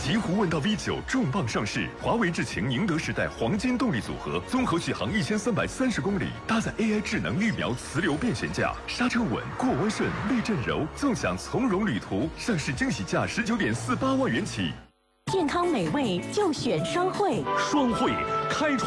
醍醐问道 V9 重磅上市，华为智擎宁德时代黄金动力组合，综合续航1330公里，搭载 AI 智能预瞄磁流变悬架，刹车稳，过弯顺，避震柔，纵享从容旅途。上市惊喜价19.48万元起。 健康美味就选双汇， 双汇开创